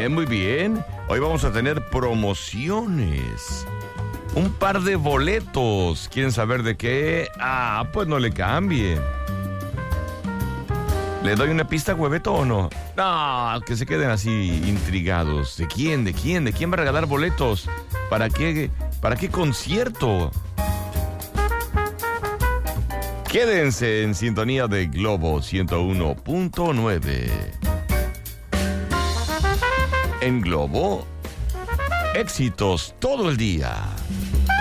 muy bien. Hoy vamos a tener promociones. Un par de boletos. ¿Quieren saber de qué? Pues no le cambie. ¿Le doy una pista, Hueveto, o no? No, que se queden así intrigados. ¿De quién? ¿De quién? ¿De quién va a regalar boletos? ¿Para qué concierto? Quédense en sintonía de Globo 101.9. En Globo, éxitos todo el día.